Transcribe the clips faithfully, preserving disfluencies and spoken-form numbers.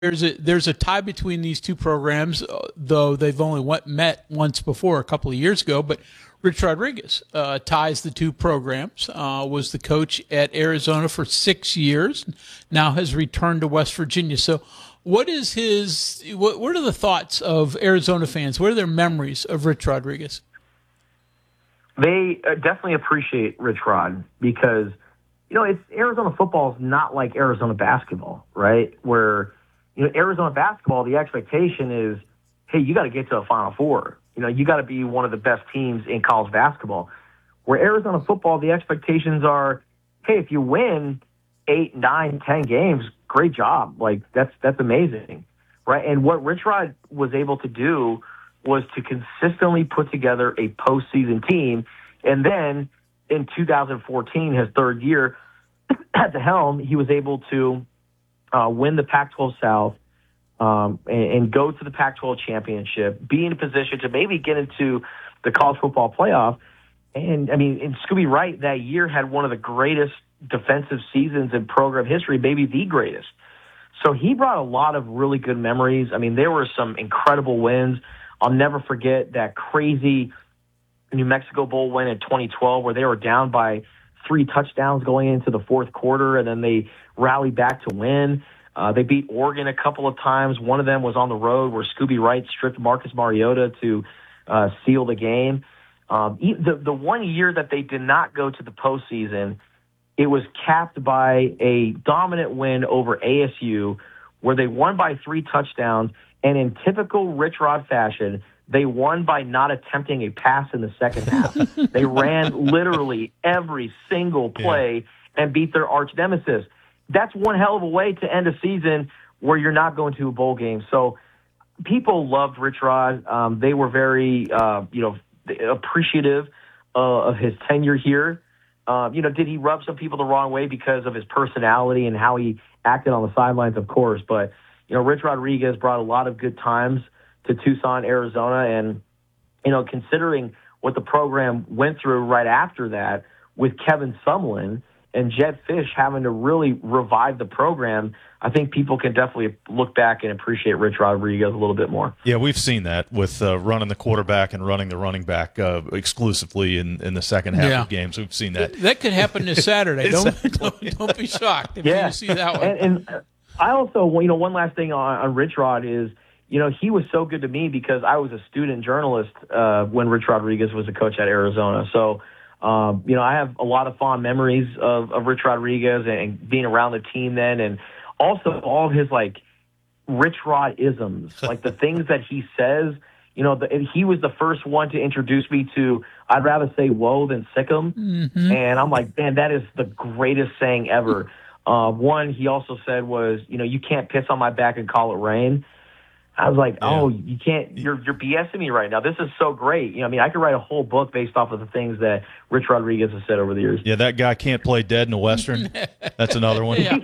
there's a there's a tie between these two programs, uh, though they've only went, met once before a couple of years ago. But Rich Rodriguez uh, ties the two programs. Uh, was the coach at Arizona for six years, now has returned to West Virginia. So, what is his? What, what are the thoughts of Arizona fans? What are their memories of Rich Rodriguez? They uh, definitely appreciate Rich Rod because, you know, it's Arizona football is not like Arizona basketball, right? Where, you know, Arizona basketball, the expectation is, hey, you got to get to a Final Four. You know, you got to be one of the best teams in college basketball. Where Arizona football, the expectations are, hey, if you win eight, nine, ten games, great job. Like, that's that's amazing, right? And what Rich Rod was able to do was to consistently put together a postseason team. And then in two thousand fourteen, his third year at the helm, he was able to uh, win the Pac twelve South um, and, and go to the Pac twelve championship, be in a position to maybe get into the college football playoff. And, I mean, and Scooby Wright that year had one of the greatest defensive seasons in program history, maybe the greatest. So he brought a lot of really good memories. I mean, there were some incredible wins. I'll never forget that crazy New Mexico Bowl win in twenty twelve where they were down by three touchdowns going into the fourth quarter, and then they rallied back to win. Uh, they beat Oregon a couple of times. One of them was on the road where Scooby Wright stripped Marcus Mariota to uh, seal the game. Um, the, the one year that they did not go to the postseason, it was capped by a dominant win over A S U where they won by three touchdowns. And in typical Rich Rod fashion, they won by not attempting a pass in the second half. They ran literally every single play yeah. and beat their arch nemesis. That's one hell of a way to end a season where you're not going to a bowl game. So people loved Rich Rod. Um, they were very, uh, you know, appreciative uh, of his tenure here. Uh, you know, did he rub some people the wrong way because of his personality and how he acted on the sidelines? Of course, but you know, Rich Rodriguez brought a lot of good times to Tucson, Arizona, and, you know, considering what the program went through right after that with Kevin Sumlin and Jedd Fisch having to really revive the program, I think people can definitely look back and appreciate Rich Rodriguez a little bit more. Yeah, we've seen that with uh, running the quarterback and running the running back uh, exclusively in, in the second half yeah. of games. We've seen that. That could happen this Saturday. don't, don't don't be shocked if yeah. you see that one. And, and I also, you know, one last thing on, on Rich Rod is, you know, he was so good to me because I was a student journalist uh, when Rich Rodriguez was a coach at Arizona. So, um, you know, I have a lot of fond memories of, of Rich Rodriguez and being around the team then, and also all of his, like, Rich Rod isms, like the things that he says. You know, the, he was the first one to introduce me to, I'd rather say whoa than sick'em. Mm-hmm. And I'm like, man, that is the greatest saying ever. Uh, one he also said was, you know, you can't piss on my back and call it rain. I was like, yeah. oh, you can't, you're you're BSing me right now. This is so great. You know, I mean, I could write a whole book based off of the things that Rich Rodriguez has said over the years. Yeah, that guy can't play dead in a Western. That's another one. yeah.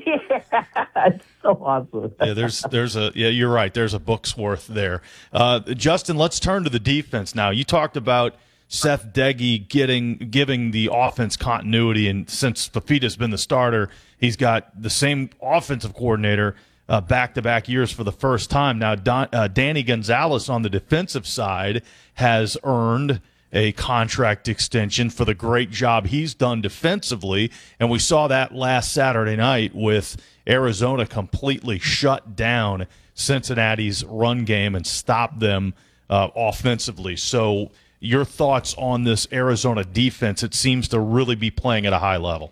It's so awesome. yeah, there's there's a yeah, you're right. There's a book's worth there. Uh, Justin, let's turn to the defense now. You talked about Seth Doege getting giving the offense continuity, and since Fifita's been the starter, he's got the same offensive coordinator uh, back-to-back years for the first time. Now, Don, uh, Danny Gonzalez on the defensive side has earned a contract extension for the great job he's done defensively, and we saw that last Saturday night with Arizona completely shut down Cincinnati's run game and stop them uh, offensively. So your thoughts on this Arizona defense? It seems to really be playing at a high level.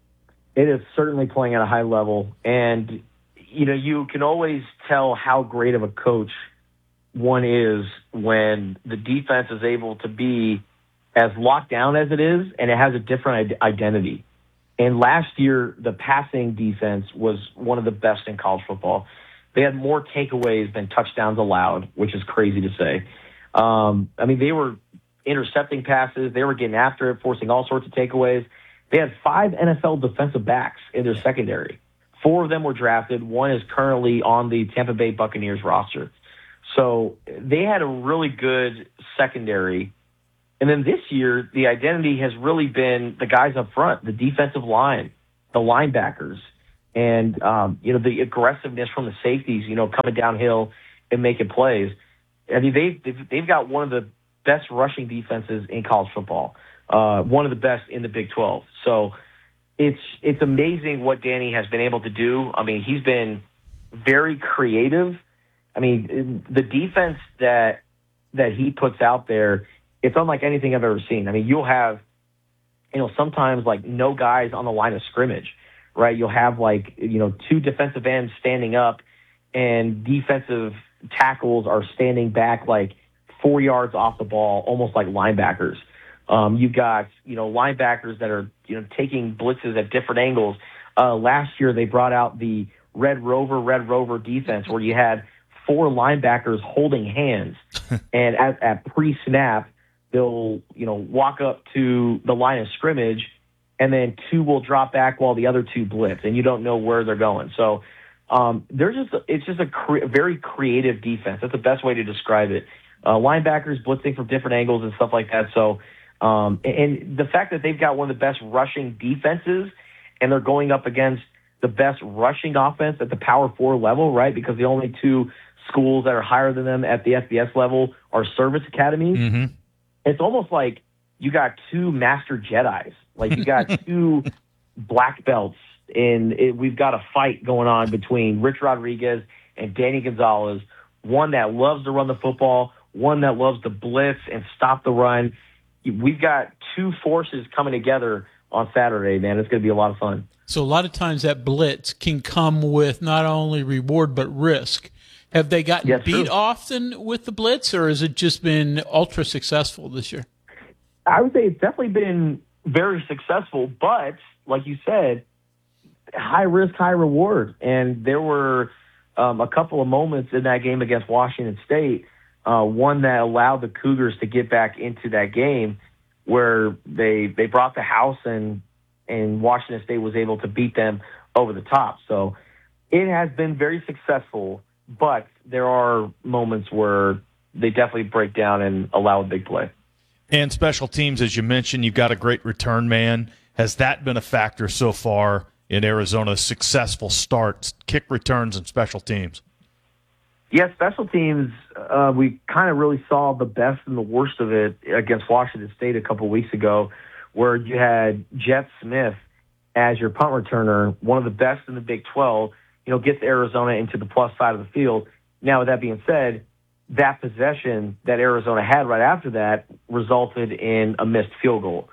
It is certainly playing at a high level. And, you know, you can always tell how great of a coach one is when the defense is able to be as locked down as it is, and it has a different identity. And last year, the passing defense was one of the best in college football. They had more takeaways than touchdowns allowed, which is crazy to say. Um, I mean, they were intercepting passes. They were getting after it, forcing all sorts of takeaways. They had five N F L defensive backs in their secondary. Four of them were drafted. One is currently on the Tampa Bay Buccaneers roster. So they had a really good secondary. And then this year, the identity has really been the guys up front, the defensive line, the linebackers. and um, you know the aggressiveness from the safeties, you know, coming downhill and making plays. I mean, they've they've, they've got one of the best rushing defenses in college football, uh, one of the best in the Big twelve. So it's it's amazing what Danny has been able to do. I mean, he's been very creative. I mean, the defense that that he puts out there, it's unlike anything I've ever seen. I mean, you'll have, you know, sometimes like no guys on the line of scrimmage, right? You'll have like, you know, two defensive ends standing up and defensive tackles are standing back like four yards off the ball, almost like linebackers. Um, you've got, you know, linebackers that are, you know, taking blitzes at different angles. Uh, last year they brought out the Red Rover, Red Rover defense where you had four linebackers holding hands, and at, at pre-snap, they'll, you know, walk up to the line of scrimmage, and then two will drop back while the other two blitz, and you don't know where they're going. So um, they're just, it's just a cre- very creative defense. That's the best way to describe it. Uh, linebackers blitzing from different angles and stuff like that. So, um, and the fact that they've got one of the best rushing defenses, and they're going up against the best rushing offense at the Power Four level, right? Because the only two schools that are higher than them at the F B S level are service academies. Mm-hmm. It's almost like you got two master Jedis. Like you got two black belts, and it, we've got a fight going on between Rich Rodriguez and Danny Gonzalez, one that loves to run the football, one that loves to blitz and stop the run. We've got two forces coming together on Saturday, man. It's going to be a lot of fun. So a lot of times that blitz can come with not only reward but risk. Have they gotten Yes, beat true. often with the blitz, or has it just been ultra successful this year? I would say it's definitely been very successful, but like you said, high risk, high reward. And there were um, a couple of moments in that game against Washington State, uh, one that allowed the Cougars to get back into that game where they they brought the house and and Washington State was able to beat them over the top. So it has been very successful, but there are moments where they definitely break down and allow a big play. And special teams, as you mentioned, you've got a great return man. Has that been a factor so far in Arizona's successful starts, kick returns and special teams? Yeah, special teams, uh, we kind of really saw the best and the worst of it against Washington State a couple weeks ago, where you had Jet Smith as your punt returner, one of the best in the Big twelve, you know, gets Arizona into the plus side of the field. Now, with that being said, that possession that Arizona had right after that resulted in a missed field goal.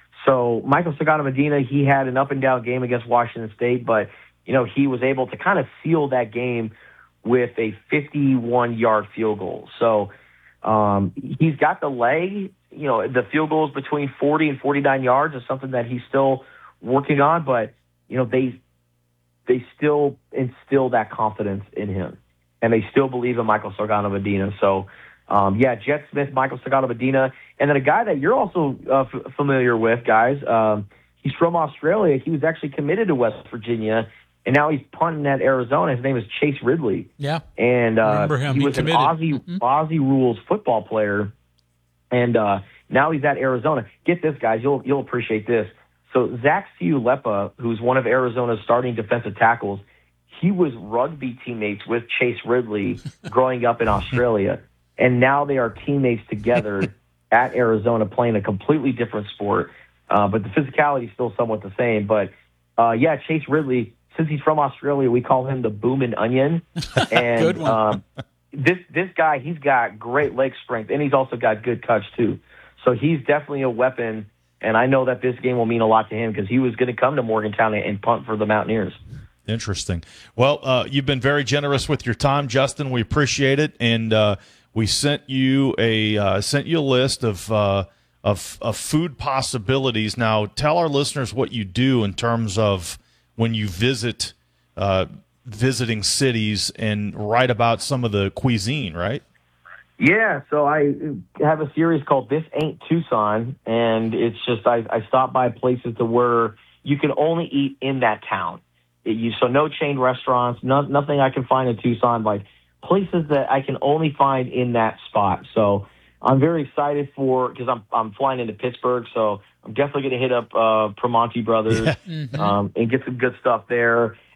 So Michael Sagana Medina, he had an up-and-down game against Washington State, but, you know, he was able to kind of seal that game with a fifty-one-yard field goal. So um, he's got the leg. You know, the field goals between forty and forty-nine yards is something that he's still working on, but, you know, they they still instill that confidence in him, and they still believe in Michael Sagana Medina. So, um, yeah, Jet Smith, Michael Sagana Medina, and then a guy that you're also uh, f- familiar with, guys. Um, he's from Australia. He was actually committed to West Virginia, and now he's punting at Arizona. His name is Chase Ridley. Yeah, and uh, remember him. he, He was committed. an Aussie Mhm. Aussie rules football player, and uh, now he's at Arizona. Get this, guys. You'll you'll appreciate this. So Zach Siulepa, who's one of Arizona's starting defensive tackles, he was rugby teammates with Chase Ridley growing up in Australia, and now they are teammates together at Arizona playing a completely different sport. Uh, but the physicality is still somewhat the same. But, uh, yeah, Chase Ridley, since he's from Australia, we call him the Boomin' Onion. And Good one. Um, this this guy, he's got great leg strength, and he's also got good touch too. So he's definitely a weapon, and I know that this game will mean a lot to him because he was going to come to Morgantown and punt for the Mountaineers. Interesting. Well, uh, you've been very generous with your time, Justin. We appreciate it, and uh, we sent you a uh, sent you a list of, uh, of of food possibilities. Now, tell our listeners what you do in terms of when you visit uh, visiting cities and write about some of the cuisine, right? Yeah, so I have a series called This Ain't Tucson, and it's just I, I stop by places to where you can only eat in that town. It, you, so no chain restaurants, no, nothing I can find in Tucson, like places that I can only find in that spot. So I'm very excited for, because I'm I'm flying into Pittsburgh, so I'm definitely going to hit up uh, Primanti Brothers Yeah. um, and get some good stuff there.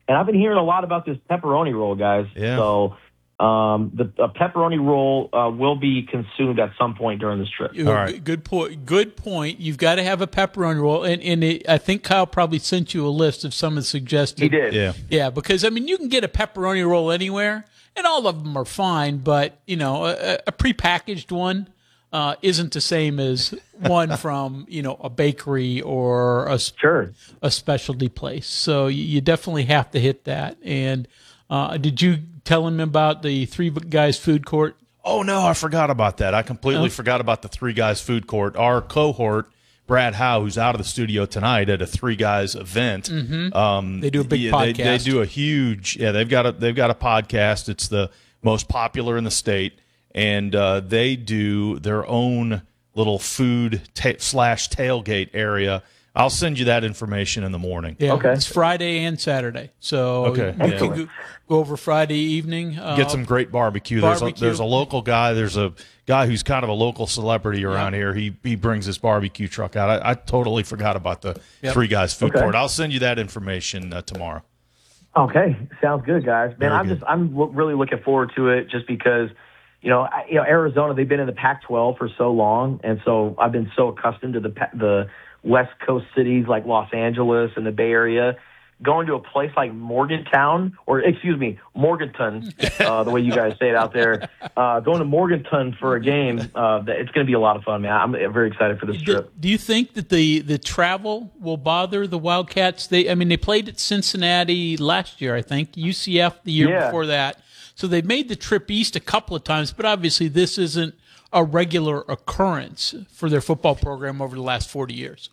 And I've been hearing a lot about this pepperoni roll, guys. Yeah. So um, the a pepperoni roll uh, will be consumed at some point during this trip. All right. Good point. Good point. You've got to have a pepperoni roll, and and it, I think Kyle probably sent you a list of some of the suggested. He did. Yeah. Yeah, because I mean, you can get a pepperoni roll anywhere, and all of them are fine. But you know, a, a prepackaged one uh, isn't the same as one from you know a bakery or a Sure. a specialty place. So you, you definitely have to hit that. And uh, did you tell him about the Three Guys Food Court? Oh, no, I forgot about that. I completely Oh. forgot about the Three Guys Food Court. Our cohort, Brad Howe, who's out of the studio tonight at a Three Guys event. Um, They do a big yeah, they, podcast. They do a huge, yeah, they've got a, they've got a podcast. It's the most popular in the state. And uh, they do their own little food ta- slash tailgate area. I'll send you that information in the morning. Yeah, Okay. it's Friday and Saturday. So Okay, you yeah. can go, go over Friday evening. Uh, Get some great barbecue. There's a, barbecue. there's a local guy. There's a guy who's kind of a local celebrity around here. He he brings his barbecue truck out. I, I totally forgot about the Yep. Three Guys Food Okay. Court. I'll send you that information uh, tomorrow. Okay, sounds good, guys. Man, Very I'm good. just I'm w- really looking forward to it, just because, you know, I, you know, Arizona, they've been in the Pac twelve for so long, and so I've been so accustomed to the Pa- the West Coast cities like Los Angeles and the Bay Area. Going to a place like Morgantown, or excuse me, Morganton, uh, the way you guys say it out there, uh, going to Morganton for a game, uh, it's going to be a lot of fun, man. I'm very excited for this Do, trip. do you think that the, the travel will bother the Wildcats? They, I mean, they played at Cincinnati last year, I think. U C F the year Yeah. before that. So they've made the trip east a couple of times, but obviously this isn't a regular occurrence for their football program over the last forty years.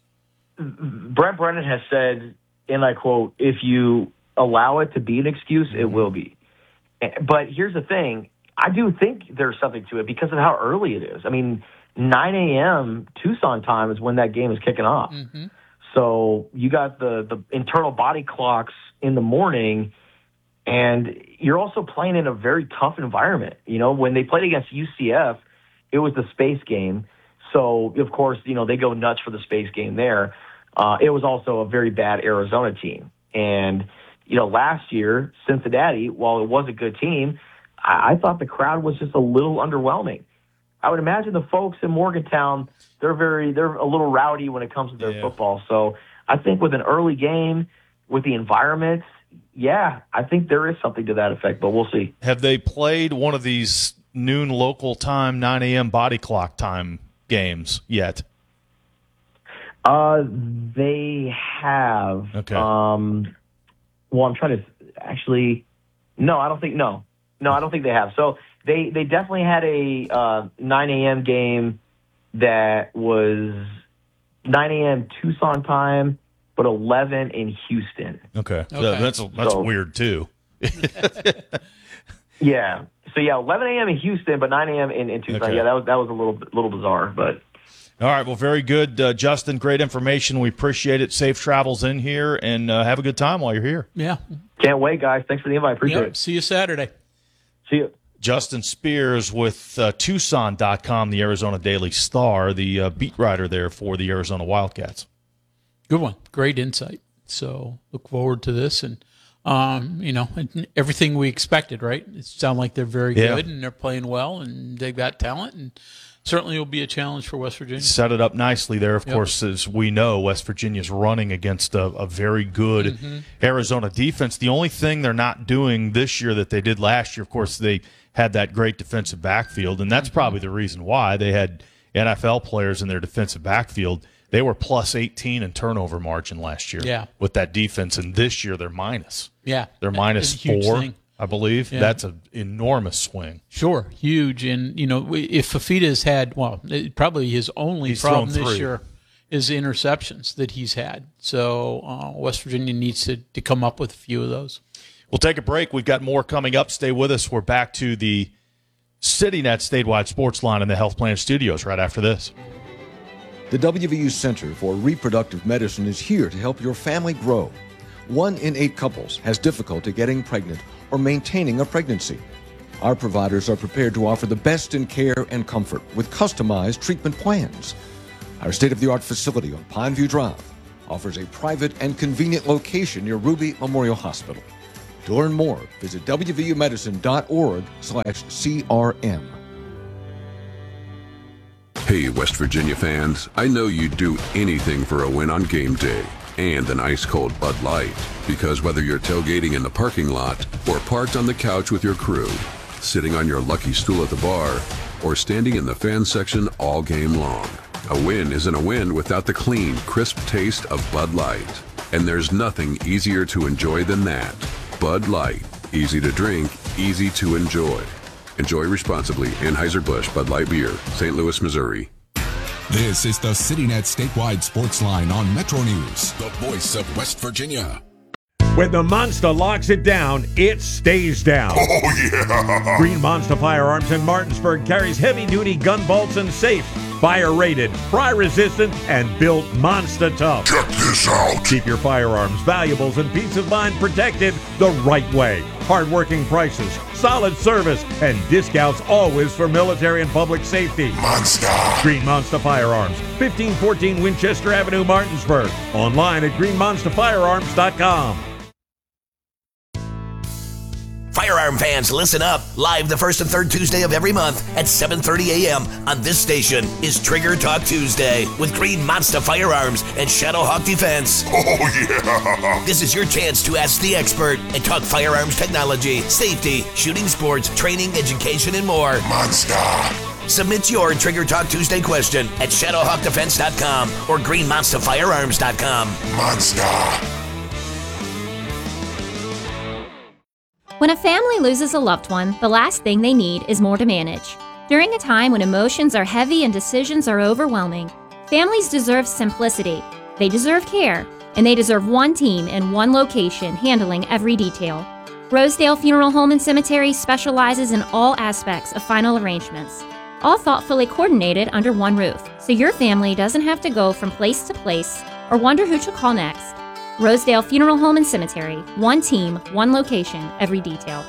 Brent Brennan has said, and I quote, if you allow it to be an excuse, it will be. But here's the thing. I do think there's something to it because of how early it is. I mean, nine a.m. Tucson time is when that game is kicking off. Mm-hmm. So you got the, the internal body clocks in the morning, and you're also playing in a very tough environment. You know, when they played against U C F, it was the space game. So, of course, you know, they go nuts for the space game there. Uh, it was also a very bad Arizona team. And, you know, last year, Cincinnati, while it was a good team, I, I thought the crowd was just a little underwhelming. I would imagine the folks in Morgantown, they're very, they're a little rowdy when it comes to their Yeah. football. So I think with an early game, with the environment, yeah, I think there is something to that effect, but we'll see. Have they played one of these noon local time, nine a.m. body clock time games yet? Uh, they have. Okay. Um, well, I'm trying to actually. No, I don't think. No, no, I don't think they have. So they they definitely had a uh, nine a.m. game that was nine a.m. Tucson time, but eleven in Houston. Okay. So Okay. that's that's So- weird too. Yeah. So yeah, eleven a.m. in Houston, but nine a.m. in, in Tucson. Okay. Yeah, that was that was a little little bizarre, but. All right. Well, very good, uh, Justin. Great information. We appreciate it. Safe travels in here, and uh, have a good time while you're here. Yeah. Can't wait, guys. Thanks for the invite. Appreciate Yep. it. See you Saturday. See you. Justin Spears with uh, Tucson dot com, the Arizona Daily Star, the uh, beat writer there for the Arizona Wildcats. Good one. Great insight. So look forward to this, and um, you know, and everything we expected. Right? It sounds like they're very Yeah. good, and they're playing well, and they've got talent, and certainly will be a challenge for West Virginia. Set it up nicely there. Of Yep. course, as we know, West Virginia's running against a, a very good Mm-hmm. Arizona defense. The only thing they're not doing this year that they did last year, of course, they had that great defensive backfield, and that's Mm-hmm. probably the reason why they had N F L players in their defensive backfield. They were plus eighteen in turnover margin last year Yeah. with that defense, and this year they're minus. Yeah, They're minus It's a huge four, thing. I believe. Yeah. That's an enormous swing. Sure, huge, and you know, if Fafita's had, well, it- probably his only He's problem thrown this three. year is the interceptions that he's had. So uh, West Virginia needs to, to come up with a few of those. We'll take a break. We've got more coming up. Stay with us. We're back to the CityNet statewide sports line in the Health Plan Studios right after this. The W V U Center for Reproductive Medicine is here to help your family grow. One in eight couples has difficulty getting pregnant or maintaining a pregnancy. Our providers are prepared to offer the best in care and comfort with customized treatment plans. Our state-of-the-art facility on Pineview Drive offers a private and convenient location near Ruby Memorial Hospital. To learn more, visit w v u medicine dot org slash C R M. Hey, West Virginia fans, I know you'd do anything for a win on game day and an ice-cold Bud Light, because whether you're tailgating in the parking lot or parked on the couch with your crew, sitting on your lucky stool at the bar, or standing in the fan section all game long, a win isn't a win without the clean, crisp taste of Bud Light. And there's nothing easier to enjoy than that. Bud Light. Easy to drink, easy to enjoy. Enjoy responsibly. Anheuser-Busch Bud Light Beer, Saint Louis, Missouri. This is the CityNet Statewide Sports Line on Metro News, the voice of West Virginia. When the Monster locks it down, it stays down. Oh, yeah! Green Monster Firearms in Martinsburg carries heavy-duty gun vaults and safes, fire-rated, fry-resistant, and built monster tough. Check this out! Keep your firearms, valuables, and peace of mind protected the right way. Hard-working prices, solid service, and discounts always for military and public safety. Monster! Green Monster Firearms, fifteen fourteen Winchester Avenue, Martinsburg. Online at green monster firearms dot com. Firearm fans, listen up. Live the first and third Tuesday of every month at seven thirty a.m. on this station is Trigger Talk Tuesday with Green Monster Firearms and Shadowhawk Defense. Oh, yeah! This is your chance to ask the expert and talk firearms technology, safety, shooting sports, training, education, and more. Monster! Submit your Trigger Talk Tuesday question at shadowhawk defense dot com or green monster firearms dot com. Monster! When a family loses a loved one, the last thing they need is more to manage. During a time when emotions are heavy and decisions are overwhelming, families deserve simplicity, they deserve care, and they deserve one team in one location handling every detail. Rosedale Funeral Home and Cemetery specializes in all aspects of final arrangements, all thoughtfully coordinated under one roof, so your family doesn't have to go from place to place or wonder who to call next. Rosedale Funeral Home and Cemetery. One team, one location, every detail.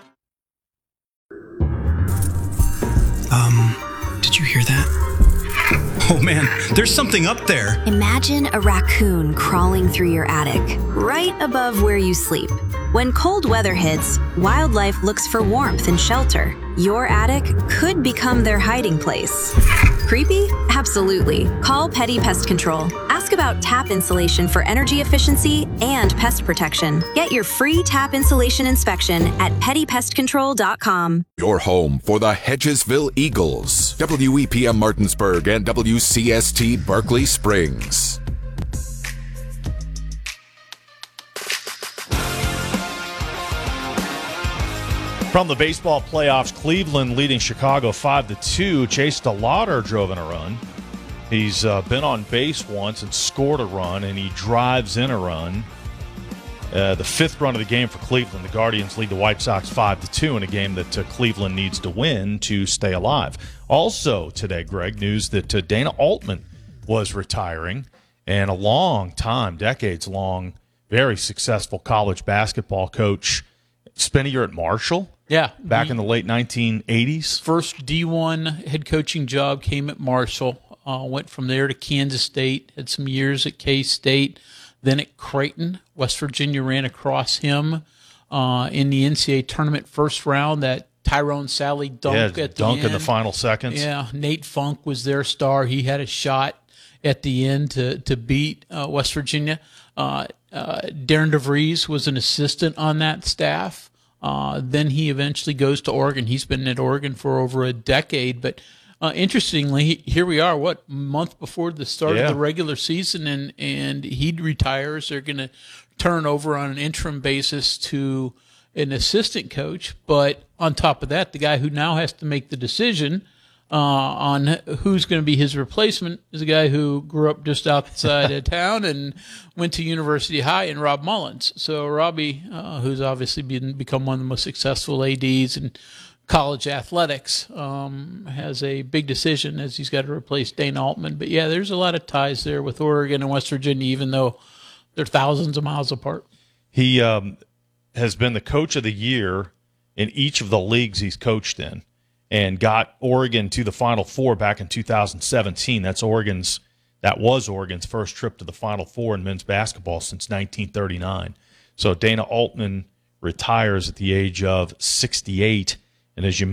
Um, did you hear that? Oh man, there's something up there. Imagine a raccoon crawling through your attic, right above where you sleep. When cold weather hits, wildlife looks for warmth and shelter. Your attic could become their hiding place. Creepy? Absolutely. Call Petty Pest Control. Ask about tap insulation for energy efficiency and pest protection. Get your free tap insulation inspection at petty pest control dot com. Your home for the Hedgesville Eagles. W E P M Martinsburg and W C S T Berkeley Springs. From the baseball playoffs, Cleveland leading Chicago five to two. Chase DeLauder drove in a run. He's uh, been on base once and scored a run, and he drives in a run. Uh, the fifth run of the game for Cleveland. The Guardians lead the White Sox five to two in a game that uh, Cleveland needs to win to stay alive. Also today, Greg, news that uh, Dana Altman was retiring, and a long time, decades-long, very successful college basketball coach. Spent a year at Marshall. Yeah. Back in the late nineteen eighties. First D one head coaching job came at Marshall. Uh, went from there to Kansas State. Had some years at K-State. Then at Creighton. West Virginia ran across him uh, in the N C A A tournament first round. That Tyrone Sally dunk yeah, at the dunk end. in the final seconds. Yeah, Nate Funk was their star. He had a shot at the end to, to beat uh, West Virginia. Uh, uh, Darren DeVries was an assistant on that staff. Uh, then he eventually goes to Oregon. He's been at Oregon for over a decade. But uh, interestingly, here we are, what, month before the start yeah. of the regular season, and, and he retires. They're going to turn over on an interim basis to an assistant coach. But on top of that, the guy who now has to make the decision uh, on who's going to be his replacement is a guy who grew up just outside of town and went to University High, and Rob Mullins. So Robbie, uh, who's obviously been, become one of the most successful A Ds in college athletics, um, has a big decision as he's got to replace Dana Altman. But, yeah, there's a lot of ties there with Oregon and West Virginia, even though they're thousands of miles apart. He um, has been the coach of the year in each of the leagues he's coached in, and got Oregon to the Final Four back in two thousand seventeen. That's Oregon's. That was Oregon's first trip to the Final Four in men's basketball since nineteen thirty-nine. So Dana Altman retires at the age of sixty-eight. And as you